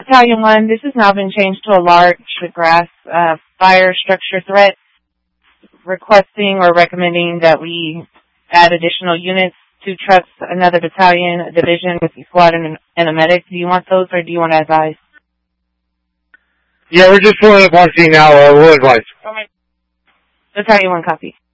Battalion 1, this has now been changed to a large grass fire structure threat, requesting or recommending that we add additional units, 2 trucks, another battalion, a division with a squad and a medic. Do you want those or do you want to advise? Yeah, we're just pulling up on scene now. We'll advise. Battalion 1, copy.